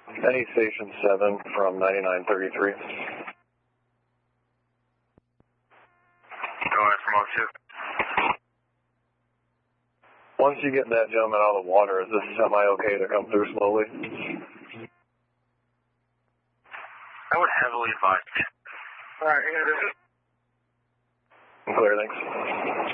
Any Station 7 from 9933. Go ahead from 02. Once you get that gentleman out of the water, is this semi okay to come through slowly? I would heavily advise. Alright, Clear, thanks.